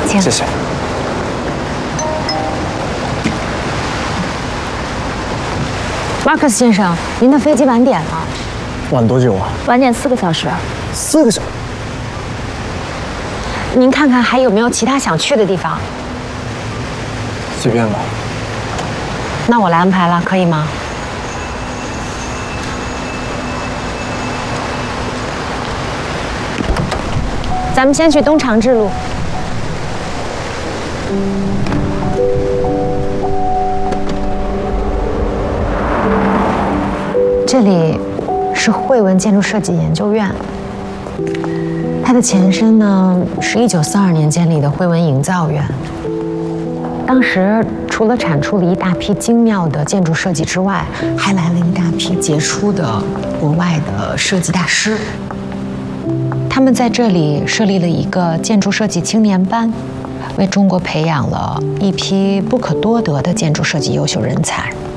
请。 谢谢。 马克思先生，您的飞机晚点了。 晚多久啊？ 晚点4个小时。 4个小时。 您看看还有没有其他想去的地方？ 随便吧。 那我来安排了，可以吗？咱们先去东长治路。这里是汇文建筑设计研究院，它的前身呢是1942年建立的汇文营造院。当时除了产出了一大批精妙的建筑设计之外，还来了一大批杰出的国外的设计大师。他们在这里设立了一个建筑设计青年班，为中国培养了一批不可多得的建筑设计优秀人才。